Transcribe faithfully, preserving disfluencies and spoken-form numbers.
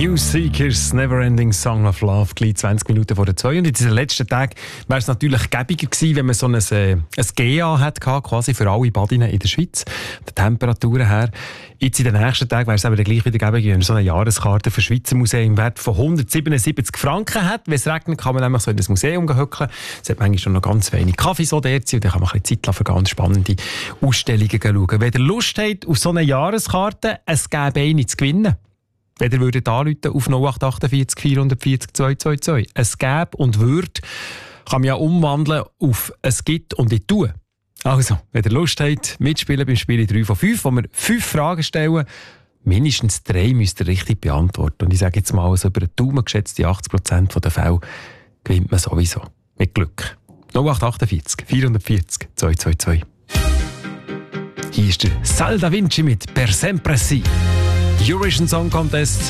New Seekers, Neverending Song of Love, gleich zwanzig Minuten vor der zwei. Und in diesen letzten Tagen wäre es natürlich gäbiger gewesen, wenn man so ein, äh, ein G A hatte, quasi für alle Badinnen in der Schweiz, von den Temperaturen her. Jetzt in den nächsten Tagen wäre es aber gleich wieder gäbiger, wenn man so eine Jahreskarte für Schweizer Museen im Wert von hundertsiebenundsiebzig Franken hat. Wenn es regnet, kann man nämlich so in das Museum hückeln. Es hat manchmal schon noch ganz wenig Kaffee so dort und dann kann man ein bisschen Zeit lassen für ganz spannende Ausstellungen schauen. Wenn ihr Lust habt auf so eine Jahreskarte, es gäbe eine zu gewinnen. Wenn ihr würdet anrufen auf null acht acht vier vier vier null zwei zwei zwei. Es gäbe und würde, kann man ja umwandeln auf es gibt und ich tue. Also, wenn ihr Lust habt, mitspielen beim Spiel drei von fünf, wo wir fünf Fragen stellen, mindestens drei müsst ihr richtig beantworten. Und ich sage jetzt mal, also über den Daumen geschätzte achtzig Prozent der Fälle gewinnt man sowieso. Mit Glück. null acht acht vier vier vier zwei zwei zwei. Hier ist der Sal Da Vinci mit Per Sempre Si. Eurovision Song Contest